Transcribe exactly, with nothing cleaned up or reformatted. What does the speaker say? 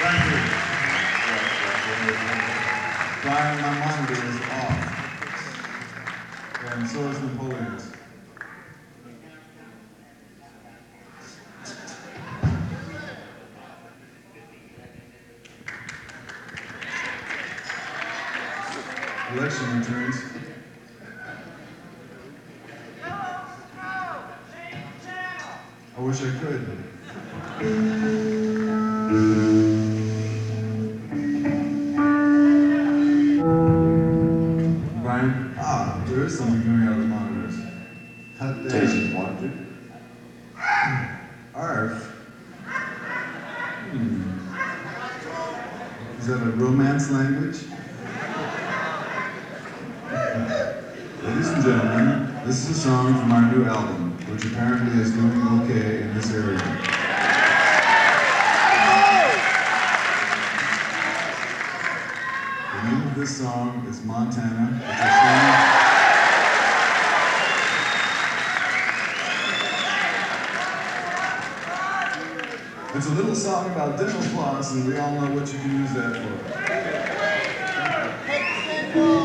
Brian, my monitor is off. And so is Napoleon's. Election returns. I wish I could. Brian? Ah, there is something coming out of the monitors. Hot damn. Tasting wonder. Arf. Hmm. Is that a romance language? Ladies and gentlemen, this is a song from our new album, which apparently is doing okay in this area. The name of this song is Montana. It's a song. It's a little song about dental floss, and we all know what you can use that for.